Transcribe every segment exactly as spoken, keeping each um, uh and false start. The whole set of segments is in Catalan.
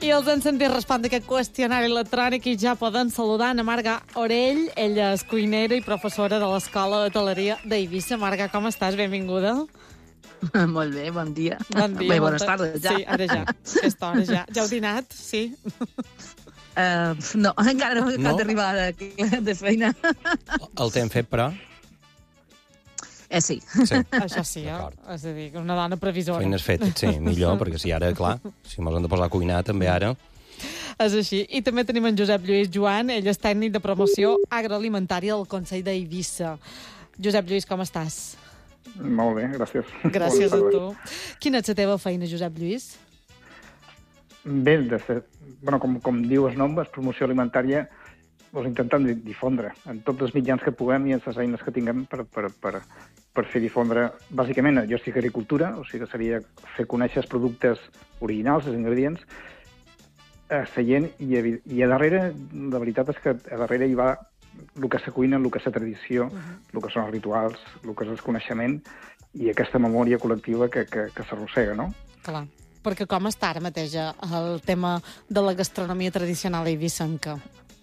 I els han sentit respondre aquest qüestionari electrònic i ja poden saludar a Marga Orell. Ella és cuinera i professora de l'Escola d'Hoteleria d'Eivissa. Marga, com estàs? Benvinguda. Molt bé, bon dia. Bon dia. Bé, bones tardes, ja. Sí, ara ja. Aquesta hora ja. Ja heu dinat? Sí. Uh, no, encara no he acabat No? d'arribar de, de feina. El t'hem fet, però? Eh, sí. Sí. Això sí, eh? És a dir, una dona previsora. Feines fetes, sí, millor, perquè si ara, clar, si mos hem de posar a cuinar també ara... És així. I també tenim en Josep Lluís Joan, ell és tècnic de promoció agroalimentària del Consell d'Eivissa. Josep Lluís, com estàs? Molt bé, gràcies. Gràcies a tu. Quina és la teva feina, Josep Lluís? Bé, de fet, bueno, com, com diu el nom, és promoció alimentària, doncs intentem difondre en tots els mitjans que puguem i en les eines que tinguem per, per, per, per fer difondre. Bàsicament, jo estic a agricultura, o sigui que seria fer conèixer els productes originals, els ingredients, a la gent, i, i a darrere, la veritat és que a darrere hi va el que és la cuina, el que és la tradició, uh-huh. el que són els rituals, el que és el coneixement i aquesta memòria col·lectiva que, que, que s'arrossega, no? Clar, perquè com està ara mateix el tema de la gastronomia tradicional eivissenca?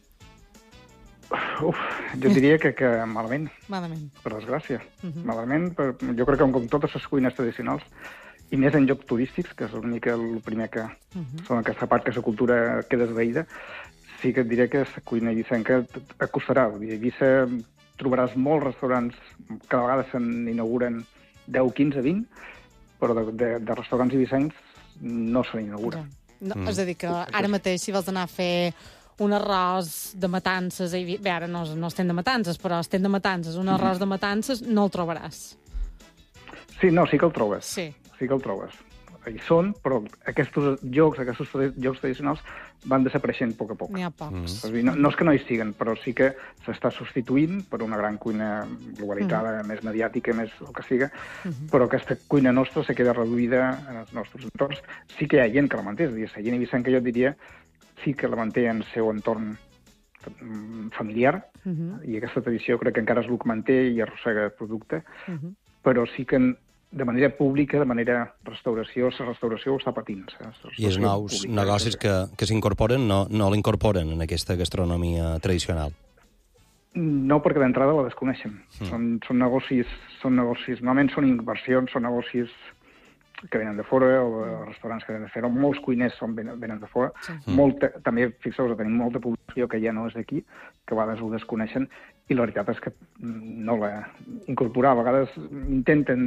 Uf, jo diria que, que malament, Malament. per desgràcia. Uh-huh. Malament, per, jo crec que com totes les cuines tradicionals, i més en llocs turístics, que és una mica el primer que... Uh-huh. Són aquesta part que la cultura queda esveïda, sí que et diré que la cuina eivissenca acostarà. Vull dir, a Eivissa trobaràs molts restaurants, cada vegada se n'inauguren deu, quinze, vint, però de, de, de restaurants eivissencs no se n'inauguren. No, mm. És a dir, que ara mateix, si vols anar a fer un arròs de matances, bé, ara no, no estem de matances, però estem de matances, un arròs mm. de matances, no el trobaràs. Sí, no, sí que el trobes. Sí. Sí que el trobes. Hi són, però aquests jocs, aquests jocs tradicionals van desapareixent a poc a poc. N'hi ha pocs. Mm. No, no és que no hi siguen, però sí que s'està substituint per una gran cuina globalitzada, mm. més mediàtica, més el que siga, mm. però aquesta cuina nostra se queda reduïda en els nostres entorns. Sí que hi ha gent que la manté, és a dir, la gent eivissenca, jo diria, sí que la manté en el seu entorn familiar, mm-hmm. i aquesta tradició crec que encara és el que manté i arrossega el producte, mm-hmm. però sí que de manera pública, de manera restauració, la restauració ho està patint. I els nous pública, negocis que, que s'incorporen no, no l'incorporen en aquesta gastronomia tradicional? No, perquè d'entrada la desconeixem. Mm. Són, són negocis, són negocis, normalment són inversions, són negocis que venen de fora, o restaurants que venen de fora, molts cuiners són, venen, venen de fora. Sí. Molta, també, fixeu-vos, tenim molta població que ja no és d'aquí, que a vegades ho desconeixen, i la veritat és que no la incorporar. A vegades intenten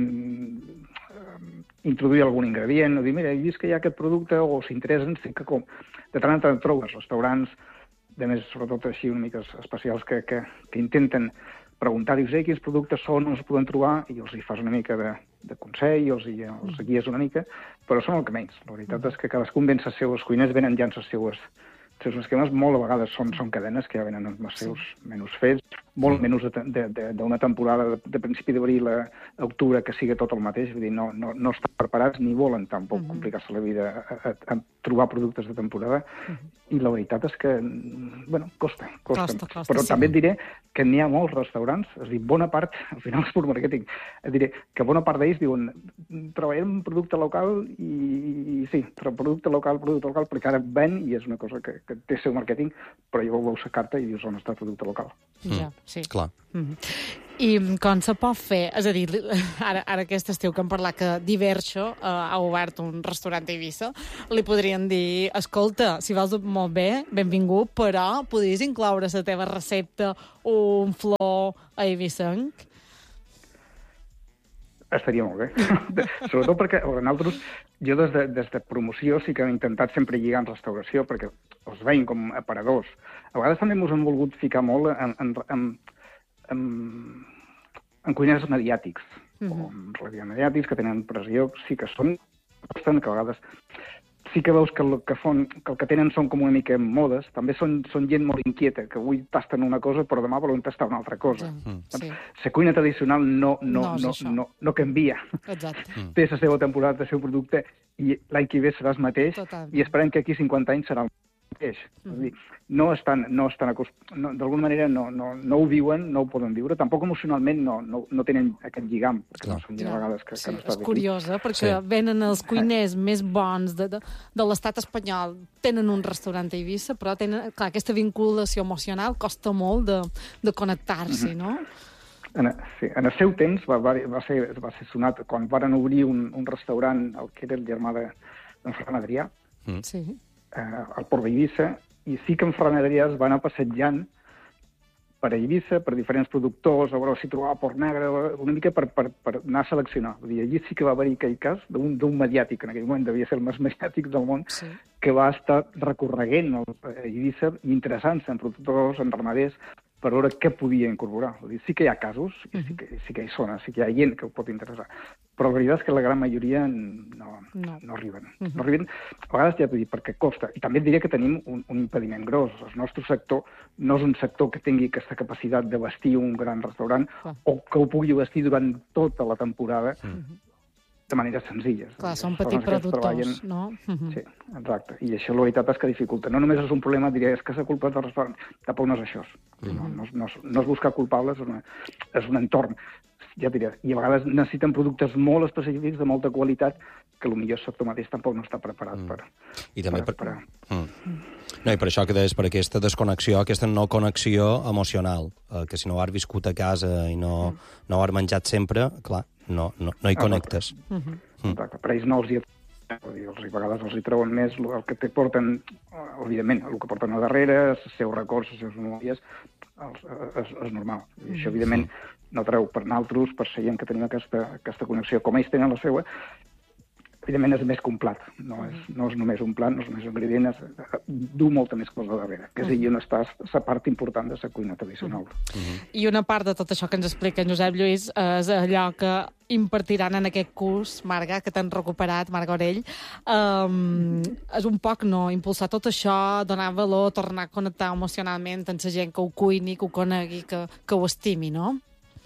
introduir algun ingredient, o dir, mira, he vist que hi ha aquest producte, o s'interessen, sí que com... De tant en tant trobes restaurants, de més, sobretot així, una mica especials, que, que, que intenten preguntar-hi, eh, quins productes són, on es poden trobar, i els hi fas una mica de, de consell, els, hi, els guies una mica, però són el que menys. La veritat és que cadascun ven les seues cuines, venen ja en les seues, els seus esquemes, molt a vegades són, són cadenes que ja venen amb els seus menús fets, molt menús d'una temporada de, de principi d'abril a octubre que sigui tot el mateix, vull dir, no, no, no estan preparats ni volen tampoc complicar-se la vida a, a, a trobar productes de temporada, i la veritat és que, bueno, costa, costa. costa, costa però sí. També et diré que n'hi ha molts restaurants, és a dir, bona part, al final és pur màrqueting, et diré que bona part d'ells diuen treballem un producte local i, i sí, producte local, producte local, perquè ara ven i és una cosa que, que té seu màrqueting, però ja veus la carta i dius on està el producte local. Ja, sí. Clar. Mm-hmm. I com se pot fer? És a dir, ara, ara aquest estiu que hem parlat que Diverso eh, ha obert un restaurant a Eivissa, li podrien dir, escolta, si vols molt bé, benvingut, però podries incloure la teva recepta un flor a eivissenc? Estaria molt bé. Sobretot perquè nosaltres, jo des de, des de promoció sí que hem intentat sempre lligar en restauració, perquè els veiem com aparadors. A vegades també ens hem volgut ficar molt en, en, en, en, en cuiners mediàtics, mm-hmm. o en relativament mediàtics, que tenen pressió, sí que són, que a vegades sí que veus que el que, fon, que el que tenen són com una mica modes, també són, són gent molt inquieta, que avui tasten una cosa però demà volen tastar una altra cosa. Mm. Sí. La cuina tradicional no, no, no, no, no, no canvia. Exacte. Té la seva temporada, el seu producte, i l'any que ve serà el mateix, totalment. I esperem que aquí cinquanta anys serà el mateix. Mm. És a dir, no estan, no estan acost... no, d'alguna manera no, no, no ho viuen, no ho poden viure, tampoc emocionalment no, no, no tenen aquest lligam, perquè Clar. no són ja vegades que, Sí, que no estàs és curiós, eh? perquè Sí. venen els cuiners més bons de, de, de l'estat espanyol, tenen un restaurant a Eivissa, però tenen, clar, aquesta vinculació emocional costa molt de, de connectar-s'hi, no? En, sí, en el seu temps va, va, va, ser, va ser sonat quan varen obrir un, un restaurant, el que era el germà de, d'en Ferran Adrià, Mm. Sí. eh, al Port d'Eivissa, i sí que en Ferran Adrià es va anar passejant per Eivissa, per diferents productors, a veure si trobava Port Negre, una mica per, per, per anar a seleccionar. Vull dir, allí sí que va haver-hi aquell cas d'un, d'un mediàtic, en aquell moment devia ser el més mediàtic del món, Sí. que va estar recorreguent a Eivissa i interessant-se en productors, en ramaders, per veure què podia incorporar. Vull dir, sí que hi ha casos, i sí que, sí que hi sona, sí que hi ha gent que ho pot interessar, però la veritat és que la gran majoria no, No. no arriben. Uh -huh. No arriben, a vegades ja t'ho dic, perquè costa. I també et diré que tenim un, un impediment gros. El nostre sector no és un sector que tingui aquesta capacitat de vestir un gran restaurant Clar. o que ho pugui vestir durant tota la temporada Mm. de manera senzilla. Clar, són Els petits restaurants que productors, treballen- no? Uh -huh. Sí, exacte. I això la veritat és que dificulta. No només és un problema, diria, és que s'ha culpat del restaurant. Tampoc no és això. No, no, és- no, és, no és buscar culpables, és, una, és un entorn. Ja et diré. I a vegades necessiten productes molt específics, de molta qualitat, que potser el sector mateix tampoc no està preparat Mm. per... I també per... per, per... Mm. No, i per això que deies, per aquesta desconnexió, aquesta no connexió emocional, eh, que si no ho has viscut a casa i no, no ho has menjat sempre, clar, no, no, no hi connectes. Uh -huh. Exacte. Per ells no els hi... Vull dir, els, a vegades els hi treuen més el que te porten, eh, evidentment, el que porten a darrere, els seus records, les seves memòries, els, és, és normal. I això, evidentment, no treu per naltros, per ser gent que tenim aquesta, aquesta connexió, com ells tenen la seva, evidentment és més complet. No és, no és només un plat, no és només un ingredient, és, du molta més cosa darrere, que és allà on està la part important de la cuina tradicional. I una part de tot això que ens explica en Josep Lluís és allò que impartiran en aquest curs, Marga, que t'han recuperat, Marga Orell. Um, és un poc, no?, impulsar tot això, donar valor, tornar a connectar emocionalment amb la gent que ho cuini, que ho conegui, que, que ho estimi, no?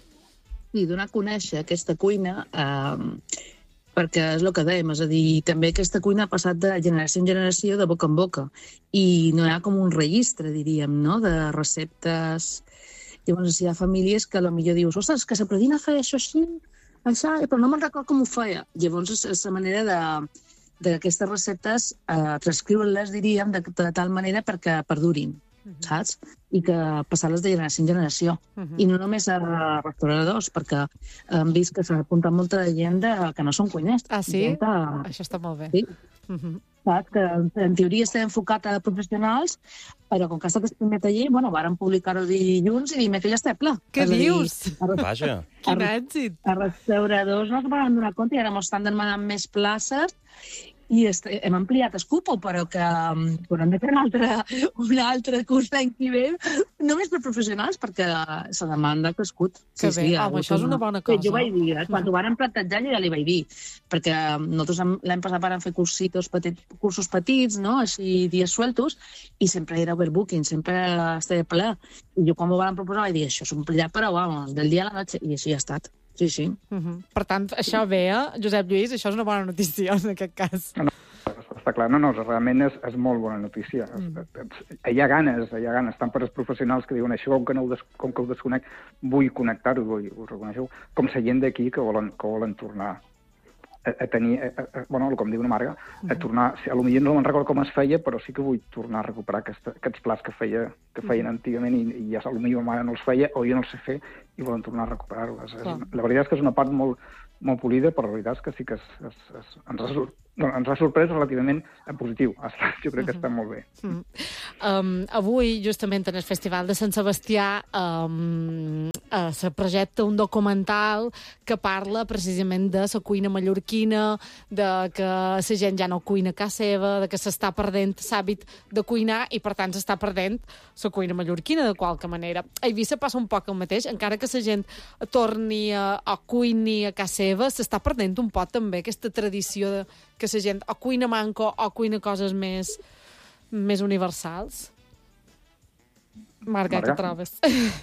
Sí, donar a conèixer aquesta cuina, eh, perquè és el que dèiem, és a dir, també aquesta cuina ha passat de generació en generació, de boca en boca, i no hi ha com un registre, diríem, no?, de receptes. Llavors, hi ha famílies que potser dius, ostres, que sa predina feia això així, això, però no me'n record com ho feia. Llavors, és, és la manera de d'aquestes receptes, eh, transcriure-les, diríem, de, de tal manera perquè perdurin, saps? I que passar-les de generació en generació. Uh -huh. I no només a restauradors, perquè hem vist que s'ha apuntat molta gent de, que no són cuiners. Ah, sí? Gent que, Això està molt bé. sí, Uh -huh. saps? Que en teoria està enfocat a professionals, però com que ha estat el primer taller, bueno, varen publicar-ho dilluns i dimecres ja està ple. Què És a dir, dius? a res- Vaja. Quin a- èxit! a restauradors no es van donar compte i ara ens estan demanant més places i est hem ampliat el cupo, però que um, haurem de fer un altre, un altre curs l'any que ve, només per professionals, perquè la demanda ha crescut. Que bé. ha Home, hagut això és una bona Sí, cosa. jo vaig dir, eh? Quan Mhm. ho varen plantejar, jo ja li vaig dir, perquè nosaltres hem- l'any passat vàrem fer cursitos petits, cursos petits, no?, així dies sueltos, i sempre era overbooking, sempre estava ple. I jo quan m'ho van proposar vaig dir, això és un pllat, però vamos, del dia a la noche, i així ha estat. Sí, sí. Uh -huh. Per tant, això ve, eh? Josep Lluís, això és una bona notícia en aquest cas. Està clar, no, no, realment és, és molt bona notícia. Mm. Hi ha ganes, hi ha ganes, tant per als professionals que diuen això, com que, no ho, des, com que ho desconec, vull connectar-ho, vull, ho reconeixeu, com la gent d'aquí que volen, que volen tornar a, a tenir, a, a, bueno, com diu una Marga, a tornar, a lo millor no me'n recordo com es feia, però sí que vull tornar a recuperar aquesta, aquests plats que, feia, que feien antigament i, i ja a lo millor ma mare no els feia, o jo no els sé fer, i volen tornar a recuperar-ho. La veritat és que és una part molt, molt polida, però la veritat és que sí que es, es, es, ens, ha, no, ens ha sorprès relativament en positiu. Jo crec que està molt bé. Mm. Um, avui, justament en el Festival de Sant Sebastià, um, uh, se projecta un documental que parla precisament de la cuina mallorquina, de que la gent ja no cuina a casa seva, de que s'està perdent l'hàbit de cuinar i, per tant, s'està perdent la cuina mallorquina de qualque manera. A Eivissa passa un poc el mateix, encara que la gent torni a, a cuini a casa seva, s'està perdent un poc també aquesta tradició de que la gent o cuina manco o cuina coses més, més universals. Marga, què trobes?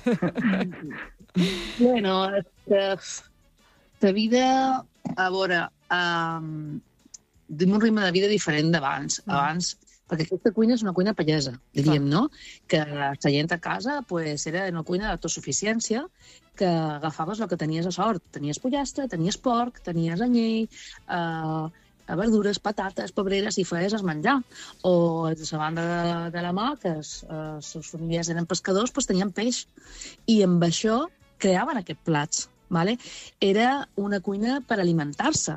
Bueno, que la vida, a veure, um, tenim un ritme de vida diferent d'abans. Abans perquè aquesta cuina és una cuina pallesa, diríem, no? Que seient a casa pues, era una cuina d'autosuficiència que agafaves el que tenies a sort. Tenies pollastre, tenies porc, tenies anyell, eh, verdures, patates, pebreres, i feies el menjar. O a la banda de, de la mà, que els eh, seus familiars eren pescadors, pues, tenien peix. I amb això creaven aquests plats. Vale? Era una cuina per alimentar-se.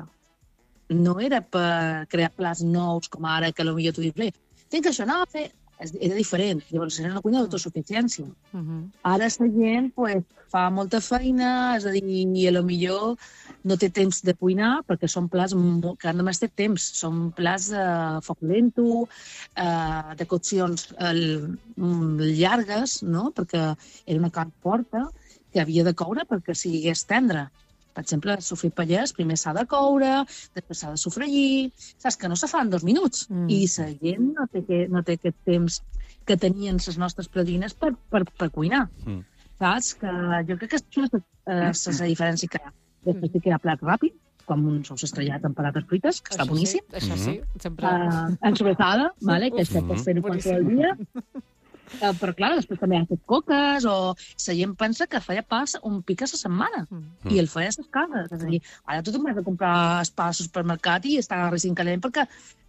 No era per crear plats nous, com ara, que potser tu dius, bé, tinc això, no, fer... Era diferent. Llavors, era una cuina d'autosuficiència. Uh -huh. Ara la gent pues, fa molta feina, és a dir, i potser no té temps de cuinar perquè són plats que només té temps. Són plats de foc lento, eh, de coccions eh, llargues, no? Perquè era una carn forta que havia de coure perquè sigués tendra. Per exemple, el sofrit pallès primer s'ha de coure, després s'ha de sofregir... Saps que no se fa en dos minuts. Mm. I la gent no té, que, no té aquest temps que tenien les nostres predines per, per, per cuinar. Mm. Saps? Que jo crec que això és eh, la diferència que hi ha. Després sí que hi ha plat ràpid, com un sous estrellat amb patates frites, que això està boníssim. Sí, això sí, sempre... Uh, en sobressada, vale? Que això pots fer-ho qualsevol dia. Uh, però, clar, després també han fet coques, o la gent pensa que feia pa un pic a la setmana, mm. i el feia a les cases. És a dir, ara tu te'n vas a comprar el pa al supermercat i està recint calent perquè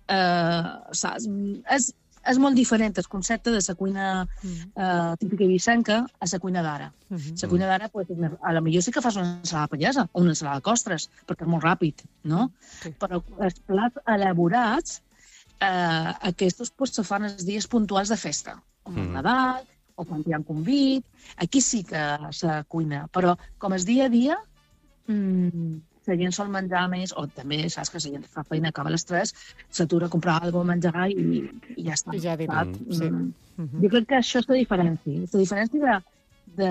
uh, saps? És, és molt diferent el concepte de la cuina uh, típica ibicenca a la cuina d'ara. La mm-hmm. cuina d'ara, pues, a la millor sí que fas una ensalada pallesa o una ensalada de costres, perquè és molt ràpid, no? Sí. Però els plats elaborats, uh, aquests pues, se fan els dies puntuals de festa. Com el Nadal, o quan hi ha un convit. Aquí sí que se cuina. Però com és dia a dia, mmm, la gent sol menjar més, o també, saps que la gent fa feina, acaba a les tres, s'atura a comprar alguna cosa a menjar i, i ja està. I ja diran, sí. Mm. Mm-hmm. Jo crec que això és la diferència. És la diferència de, de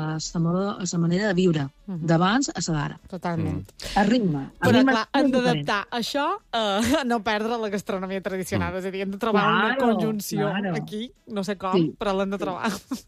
la manera de viure, mm-hmm. d'abans a la d'ara. Totalment. Mm. A ritme. A Però, ritme clar, hem d'adaptar això a uh, no perdre la gastronomia tradicional. Mm. És a dir, hem de trobar claro, una conjunció claro. aquí, no sé com, sí. però l'hem de trobar.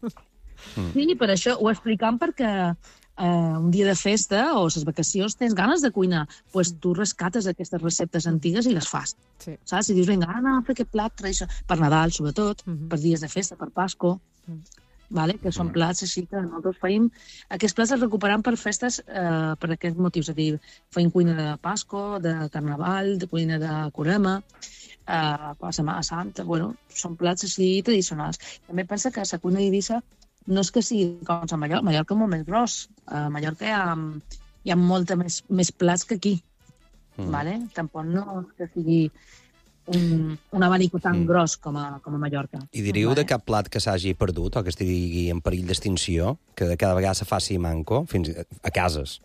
Sí, per això ho explicam perquè Uh, un dia de festa o les vacacions tens ganes de cuinar, doncs pues tu rescates aquestes receptes antigues i les fas. Sí. Saps? I dius, vinga, ara anem a fer aquest plat tradicional, per Nadal, sobretot, uh -huh. per dies de festa, per Pasco, uh -huh. vale? Que són plats així que nosaltres feim. Aquests plats els recuperam per festes uh, per aquests motius, és a dir, feim cuina de Pasco, de Carnaval, de cuina de Corema, uh, per Setmana Santa, bueno, són plats així tradicionals. També pensa que la cuina d'Eivissa no és que sigui com a Mallorca, Mallorca és molt més gros. A Mallorca hi ha, hi ha molta més, més plats que aquí. Mm. Vale? Tampoc no és que sigui un, un abanico tan mm. gros com a, com a Mallorca. I diríeu vale? De cap plat que s'hagi perdut o que estigui en perill d'extinció, que de cada vegada se faci manco, fins a cases?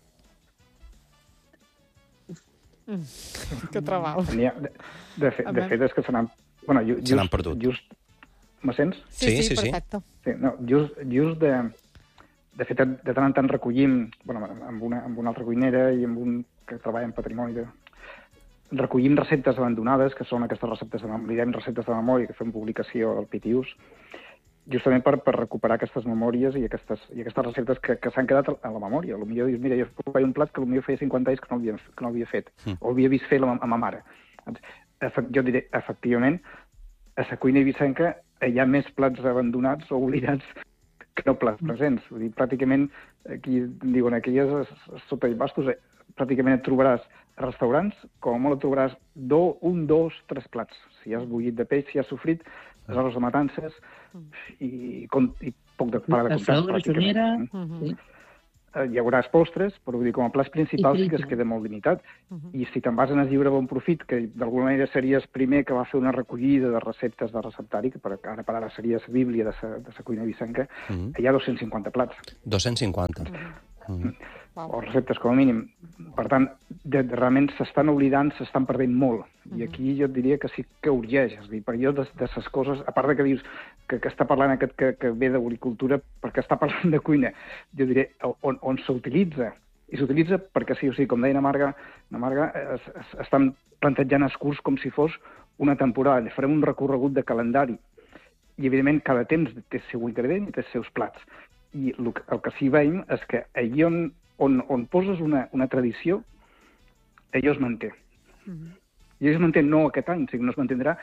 Mm. Que treball. De, de, fet, de fet, és que se n'han... Bueno, just, se n'han perdut. Just, me sents? Sí, sí, sí, perfecte. Sí, no, just, just de, de fet, de tant en tant recollim, bueno, amb una, amb una altra cuinera i amb un que treballa en patrimoni, de, recollim receptes abandonades, que són aquestes receptes de memòria, receptes de memòria, que fem publicació al Pitius, justament per, per recuperar aquestes memòries i aquestes, i aquestes receptes que, que s'han quedat a la memòria. Potser dius, mira, jo feia un plat que potser feia cinquanta anys que no havia, que no havia fet, mm. o havia vist fer a ma mare. Jo diré, efectivament, a la cuina eivissenca hi ha més plats abandonats o oblidats que no plats presents. Vull dir, pràcticament, aquí diuen aquelles, sota els bastos, pràcticament et trobaràs a restaurants, com a molt et trobaràs do, un, dos, tres plats. Si has bullit de peix, si has sofrit, les arròs de matances i, i, i poc de parar de comptar. La flor, la hi haurà postres, però vull dir, com a plats principals sí que es queda molt limitat. Uh -huh. I si te'n vas en el llibre Bon Profit, que d'alguna manera series primer que va fer una recollida de receptes de receptari, que per, ara per ara seria la bíblia de la cuina eivissenca, uh -huh. hi ha dos-cents cinquanta plats. dos-cents cinquanta. Uh -huh. Uh -huh. Wow. O receptes, com a mínim. Per tant, de, de, realment s'estan oblidant, s'estan perdent molt. Uh -huh. I aquí jo et diria que sí que urgeix. És a dir, per jo, de les coses, a part de que dius que, que està parlant aquest que, que ve d'agricultura, perquè està parlant de cuina, jo diré on, on s'utilitza. I s'utilitza perquè sí o sí, com deia na Marga, na Marga es, es, estan plantejant els curs com si fos una temporada. Farem un recorregut de calendari. I, evidentment, cada temps té el seu ingredient i té els seus plats. I el, el que sí veiem és que allí on On, on poses una, una tradició, allò es manté. Uh -huh. I allò es manté no aquest any, sinó que no es mantindrà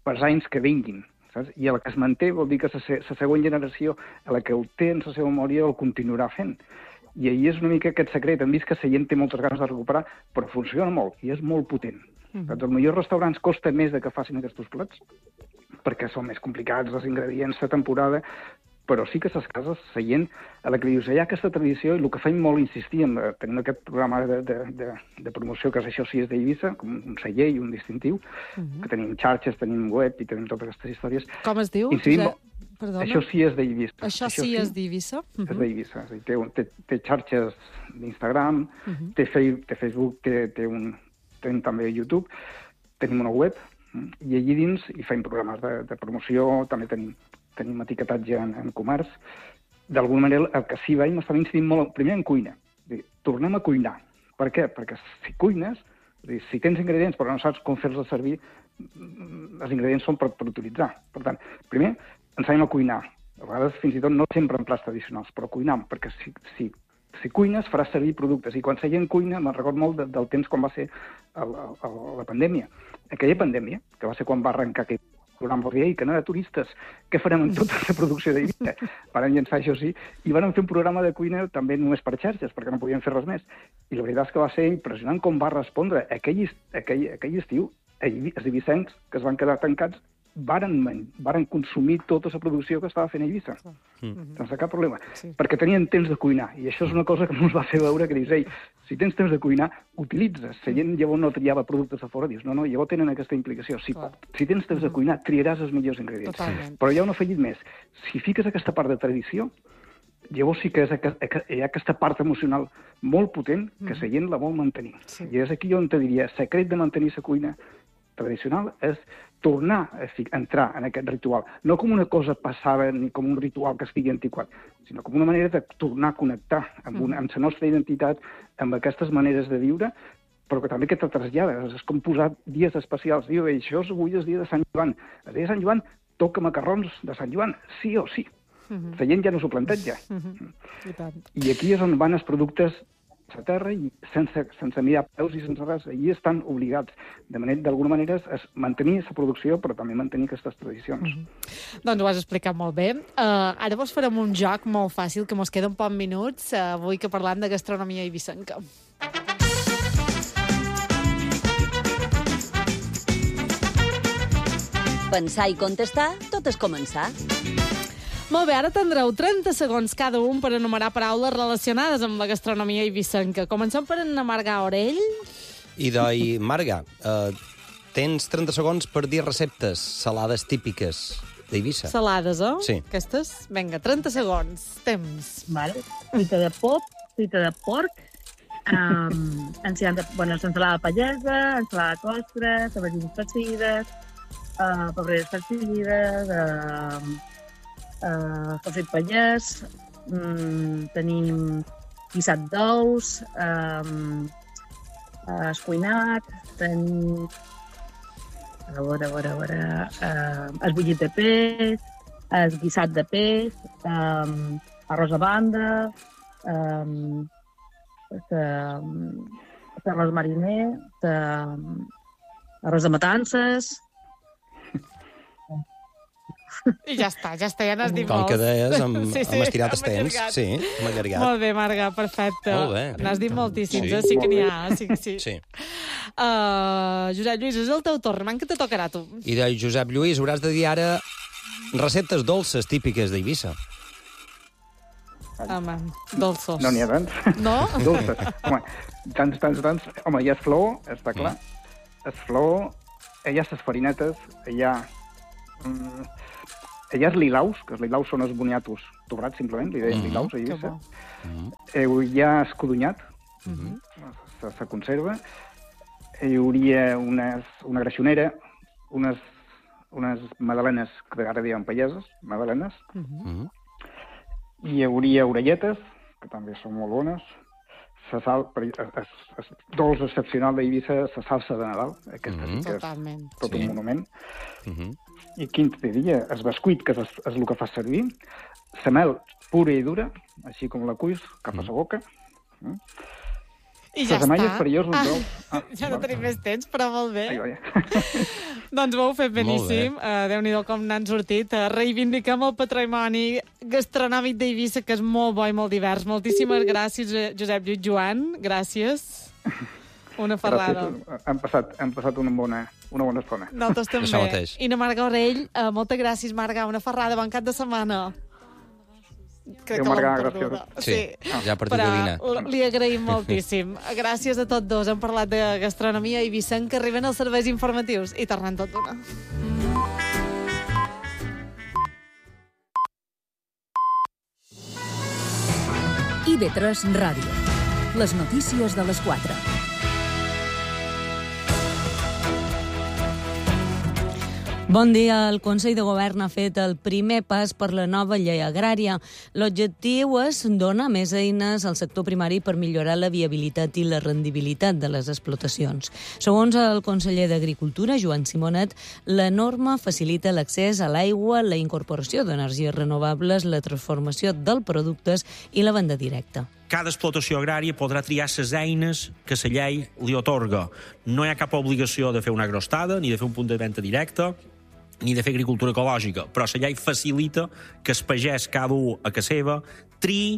pels anys que vinguin, saps? I el que es manté vol dir que la, la següent generació, a la que ho té en la seva memòria, el continuarà fent. I ahir és una mica aquest secret. Hem vist que la gent té moltes ganes de recuperar, però funciona molt i és molt potent. Mm-hmm. Els millors restaurants costa més de que facin aquests plats, perquè són més complicats els ingredients, la temporada, però sí que les cases, la gent a la que dius, hi ha aquesta tradició, i el que fem molt insistir, en, tenim aquest programa de, de, de, de promoció que és Això sí és d'Eivissa, com un celler i un distintiu, uh-huh. que tenim xarxes, tenim web i tenim totes aquestes històries. Com es diu? Incidim, Perdona. Això sí és d'Eivissa. Això, Això sí, sí és d'Eivissa? Uh-huh. És d'Eivissa. Té, té, té xarxes d'Instagram, uh-huh. té, fe, té Facebook, té, té un, tenim també YouTube, tenim una web, i allí dins hi fem programes de, de promoció, també tenim tenim etiquetatge en, en comerç. D'alguna manera, el que sí veiem està incidint molt, primer en cuina. Dir, tornem a cuinar. Per què? Perquè si cuines, dir, si tens ingredients però no saps com fer-los servir, els ingredients són per, per utilitzar. Per tant, primer, ensenyem a cuinar. A vegades, fins i tot, no sempre en plats tradicionals, però cuinam, perquè si, si, si cuines faràs servir productes. I quan la gent cuina, me'n recordo molt de, del temps quan va ser el, el, la pandèmia. Aquella pandèmia, que va ser quan va arrencar aquest programa i que no era turistes, què farem amb tota la producció d'Eivissa? Van llançar Això sí, i van fer un programa de cuina també només per xarxes, perquè no podien fer res més. I la veritat és que va ser impressionant com va respondre. Aquell, aquell, aquell estiu, els eivissencs que es van quedar tancats varen, varen consumir tota la producció que estava fent a Eivissa, mm. sense cap problema, sí. perquè tenien temps de cuinar, i això és una cosa que ens va fer veure que dius, ei, si tens temps de cuinar, utilitzes. La gent llavors no triava productes a fora, dius, no, no, llavors tenen aquesta implicació. Si, si tens temps de cuinar, triaràs els millors ingredients. Totalment. Però hi ha un afegit més. Si fiques aquesta part de tradició, llavors sí que és, hi ha aquesta part emocional molt potent que la gent la vol mantenir. Sí. I és aquí on te diria, el secret de mantenir la cuina tradicional és tornar a entrar en aquest ritual. No com una cosa passada ni com un ritual que estigui antiquat, sinó com una manera de tornar a connectar amb, una, amb la nostra identitat, amb aquestes maneres de viure, però que també que te trasllades. És com posar dies especials. Diu, això és avui el dia de Sant Joan. El dia de Sant Joan toca macarrons de Sant Joan, sí o sí. Uh-huh. La gent ja no s'ho planteja. Uh-huh. I tant. I aquí és on van els productes a terra i sense, sense mirar peus i sense res. Allí estan obligats, de manera, d'alguna manera, a mantenir la producció, però també mantenir aquestes tradicions. Mm-hmm. Doncs ho has explicat molt bé. Uh, ara vos farem un joc molt fàcil, que mos queden pocs minuts, uh, avui que parlam de gastronomia eivissenca. Pensar i contestar, tot és començar. Molt bé, ara tindreu trenta segons cada un per enumerar paraules relacionades amb la gastronomia eivissenca. Comencem per en Marga Orell. I doi, Marga, uh, tens trenta segons per dir receptes salades típiques d'Eivissa. Salades, eh? Sí. Aquestes? Vinga, trenta segons. Temps. Vale. Fruita de pop, fruita de porc, um, ensalada, bueno, ensalada pallesa, ensalada de costres, aubergines farcides, uh, pebreres farcides, uh, Uh, sofrit pallès, mm, tenim guisat d'ous, um, uh, escuinat, tenim a veure, a veure, a veure, uh, el bullit de peix, el guisat de peix, um, arròs de banda, um, arròs mariner, arròs de matances. I ja està, ja està, ja n'has dit Com molts. que deies, amb, sí, sí, amb estirat els temps. allargat. Sí, amb allargat. Molt bé, Marga, perfecte. Molt bé. N'has dit moltíssims, Sí. eh? Sí que n'hi ha, sí que sí. Sí. Uh, Josep Lluís, és el teu torn, man que te tocarà tu. I de Josep Lluís, hauràs de dir ara receptes dolces típiques d'Eivissa. Home, dolços. No n'hi ha tants. No? Dolces. Home, tants, tants, tants. Home, hi ha flor, està clar. Mm. És flor, hi ha les farinetes, hi ha... Mm, hi ha els lilaus, que els lilaus són els boniatos torrats, simplement, li deien mm-hmm. lilaus a Eivissa. Mm-hmm. Eh, hi ha escodonyat, mm-hmm. se, se conserva. Hi hauria unes, una greixonera, unes, unes madalenes, que ara diuen palleses, madalenes. Mm-hmm. Hi hauria orelletes, que també són molt bones. La sal, es, es, dolç excepcional d'Eivissa, la salsa de Nadal, aquesta mm-hmm. sí que és Totalment. tot Sí. un monument. Mm-hmm. I quin te diria? El bescuit, que és, és el que fa servir, la mel pura i dura, així com la cuis, cap a la boca. Mm. I ja Les amalles està. perillós un jou. Ah, ja no tenim més temps, però molt bé. Ai, vaja. Doncs ho heu fet beníssim. Uh, Déu-n'hi-do com n'han sortit. Uh, reivindiquem el patrimoni gastronòmic d'Eivissa, que és molt bo i molt divers. Moltíssimes gràcies, Josep Lluís Joan. Gràcies. Una ferrada. Gràcies. Hem passat, hem passat una bona, una bona estona. Nosaltres també. Això mateix. I na Marga Orell, uh, moltes gràcies, Marga. Una ferrada. Bon cap de setmana. Crec Adéu, que Marga, l'hem perduda. gràcies. Sí, ja ha partit però de dinar. li agraïm moltíssim. Gràcies a tots dos. Hem parlat de gastronomia i Vicent, que arriben els serveis informatius i tornem tot d'una. I V tres Ràdio. Les notícies de les quatre. Bon dia. El Consell de Govern ha fet el primer pas per la nova llei agrària. L'objectiu és donar més eines al sector primari per millorar la viabilitat i la rendibilitat de les explotacions. Segons el conseller d'Agricultura, Joan Simonet, la norma facilita l'accés a l'aigua, la incorporació d'energies renovables, la transformació dels productes i la venda directa. Cada explotació agrària podrà triar les eines que la llei li atorga. No hi ha cap obligació de fer una agrostada, ni de fer un punt de venda directe, ni de fer agricultura ecològica, però la llei facilita que el pagès, cada un a casa seva, triï.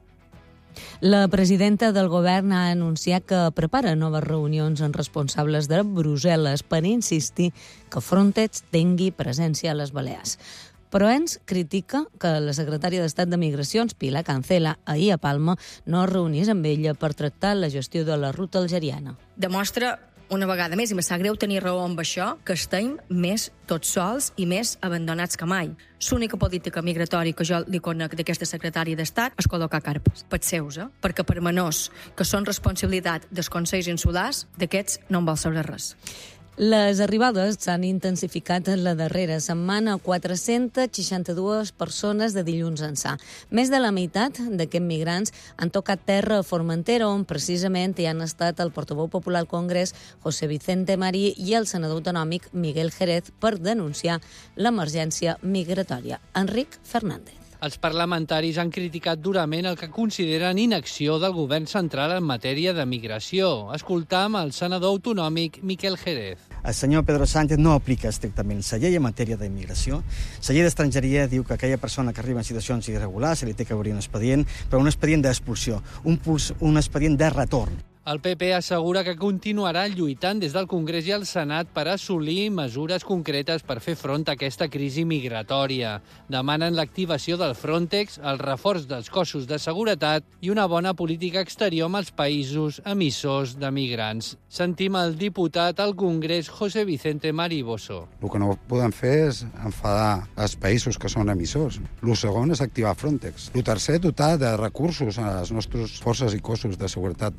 La presidenta del govern ha anunciat que prepara noves reunions amb responsables de Brussel·les per insistir que Frontex tingui presència a les Balears. Però ens critica que la secretària d'Estat de Migracions, Pilar Cancela, ahir a Palma, no es reunís amb ella per tractar la gestió de la ruta algeriana. Demostra una vegada més, i me sap greu tenir raó amb això, que estem més tots sols i més abandonats que mai. L'única política migratòria que jo li conec d'aquesta secretària d'Estat és col·locar carpes, pels seus, eh? Perquè per menors que són responsabilitat dels consells insulars, d'aquests no en vol saber res. Les arribades s'han intensificat en la darrera setmana, quatre-centes seixanta-dues persones de dilluns ençà. Més de la meitat d'aquests migrants han tocat terra a Formentera, on precisament hi han estat el portaveu popular al Congrés, José Vicente Marí, i el senador autonòmic Miguel Jerez, per denunciar l'emergència migratòria. Enric Fernández. Els parlamentaris han criticat durament el que consideren inacció del govern central en matèria de migració. Escoltam el senador autonòmic Miquel Jerez. El senyor Pedro Sánchez no aplica estrictament la llei en matèria d'immigració. La llei d'estrangeria diu que aquella persona que arriba en situacions irregulars se li té que obrir un expedient, però un expedient d'expulsió, un, puls, un expedient de retorn. El P P assegura que continuarà lluitant des del Congrés i el Senat per assolir mesures concretes per fer front a aquesta crisi migratòria. Demanen l'activació del Frontex, el reforç dels cossos de seguretat i una bona política exterior amb els països emissors de migrants. Sentim el diputat al Congrés, José Vicente Mariboso. El que no podem fer és enfadar els països que són emissors. El segon és activar Frontex. El tercer, dotar de recursos a les nostres forces i cossos de seguretat.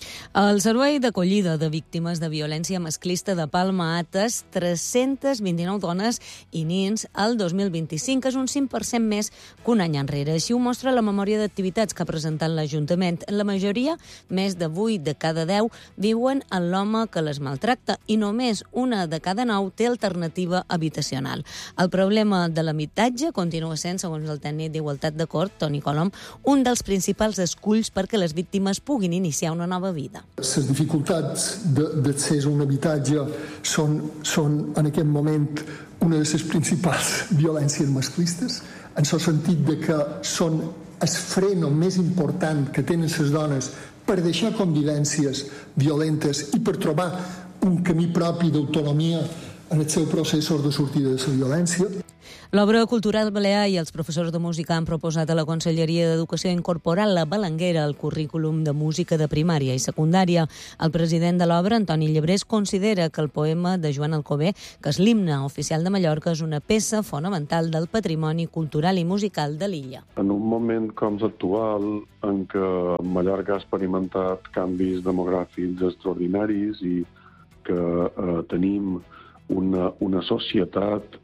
El Servei d'Acollida de Víctimes de Violència Masclista de Palma ha atès tres-centes vint-i-nou dones i nins el dos mil vint-i-cinc, és un cinc per cent més que un any enrere. Així ho mostra la memòria d'activitats que ha presentat l'Ajuntament. La majoria, més de vuit de cada deu, viuen en l'home que les maltracta i només una de cada nou té alternativa habitacional. El problema de l'habitatge continua sent, segons el tècnic d'Igualtat de Cort, Toni Colom, un dels principals esculls perquè les víctimes puguin iniciar una nova vida. Les dificultats d'accés a un habitatge són, són en aquest moment una de les principals violències masclistes, en el sentit de que són el freno més important que tenen les dones per deixar convivències violentes i per trobar un camí propi d'autonomia en els seus processos de sortida de la violència. L'Obra Cultural Balear i els professors de música han proposat a la Conselleria d'Educació incorporar la balanguera al currículum de música de primària i secundària. El president de l'obra, Antoni Llebrés, considera que el poema de Joan Alcover, que és l'himne oficial de Mallorca, és una peça fonamental del patrimoni cultural i musical de l'illa. En un moment com l'actual, en què Mallorca ha experimentat canvis demogràfics extraordinaris i que eh, tenim una, una societat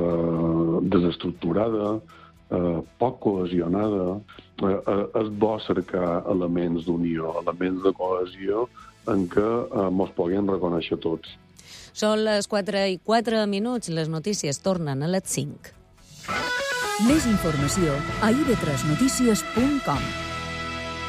Eh, desestructurada, eh, poc cohesionada, eh, eh, és bo cercar elements d'unió, elements de cohesió en què eh, mos puguem reconèixer tots. Són les quatre i quatre minuts, les notícies tornen a les cinc. Més informació a i v tres notícies punt com.